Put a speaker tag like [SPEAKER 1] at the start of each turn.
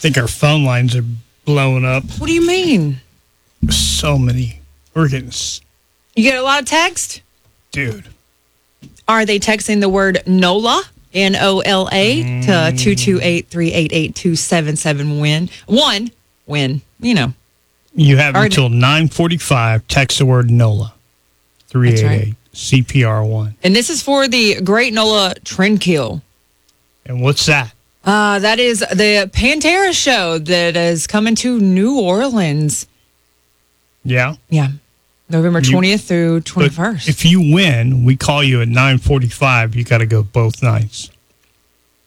[SPEAKER 1] think our phone lines are blowing up.
[SPEAKER 2] What do you mean?
[SPEAKER 1] So many. We're getting...
[SPEAKER 2] You get a lot of text?
[SPEAKER 1] Dude.
[SPEAKER 2] Are they texting the word NOLA, N-O-L-A, to 228-388-277-WIN? Win, you know.
[SPEAKER 1] You have until 9:45. Text the word NOLA. 388 CPR1.
[SPEAKER 2] And this is for the Great NOLA Trendkill.
[SPEAKER 1] And what's that?
[SPEAKER 2] That is the Pantera show that is coming to New Orleans.
[SPEAKER 1] Yeah?
[SPEAKER 2] Yeah. November 20th through 21st.
[SPEAKER 1] If you win, we call you at 9:45. You got to go both nights.